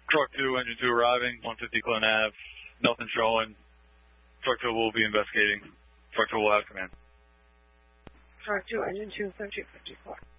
Truck 2, Engine 2 arriving, 150 Glen Ave. Nothing showing. Truck 2 will be investigating. Truck 2 will have command. Truck 2, Engine 2, 1354.